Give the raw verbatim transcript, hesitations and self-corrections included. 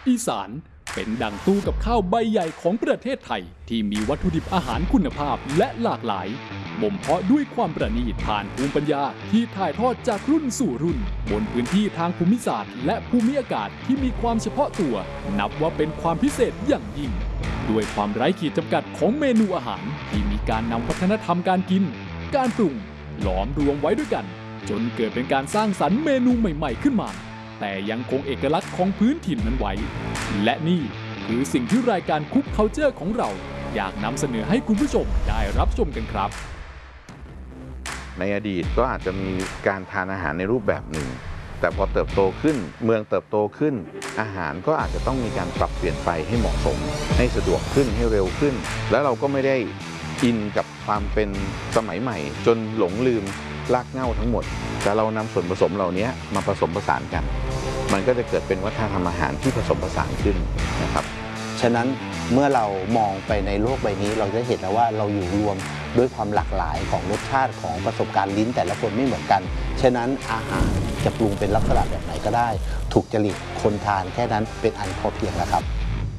อีสานเป็นดั่งตู้กับข้าวใบใหญ่ของประเทศไทยที่มีวัตถุดิบอาหารคุณภาพและหลากหลายบ่มเพาะด้วยความประณีตผ่านภูมิปัญญาที่ถ่ายทอดจากรุ่นสู่รุ่นบนพื้นที่ทางภูมิศาสตร์และภูมิอากาศที่มีความเฉพาะตัวนับว่าเป็นความพิเศษอย่างยิ่งด้วยความไร้ขีดจำกัดของเมนูอาหารที่มีการนำวัฒนธรรมการกินการปรุงหลอมรวมไว้ด้วยกันจนเกิดเป็นการสร้างสรรค์เมนูใหม่ๆขึ้นมาแต่ยังคงเอกลักษณ์ของพื้นถิ่นนั้นไว้และนี่คือสิ่งที่รายการคุกเคาเจอร์ของเราอยากนำเสนอให้คุณผู้ชมได้รับชมกันครับในอดีตก็อาจจะมีการทานอาหารในรูปแบบหนึ่งแต่พอเติบโตขึ้นเมืองเติบโตขึ้นอาหารก็อาจจะต้องมีการปรับเปลี่ยนไปให้เหมาะสมให้สะดวกขึ้นให้เร็วขึ้นแล้วเราก็ไม่ได้อินกับความเป็นสมัยใหม่จนหลงลืมรากเหง้าทั้งหมดแต่เรานำส่วนผสมเหล่านี้มาผสมผสานกันมันก็จะเกิดเป็นวัฒนธรรมอาหารที่ผสมผสานขึ้นนะครับฉะนั้นเมื่อเรามองไปในโลกใบนี้เราจะเห็นแล้วว่าเราอยู่รวมด้วยความหลากหลายของรสชาติของประสบการณ์ลิ้นแต่ละคนไม่เหมือนกันฉะนั้นอาหารจะปรุงเป็นลักษณะแบบไหนก็ได้ถูกจริตคนทานแค่นั้นเป็นอันพอเพียงแล้วครับ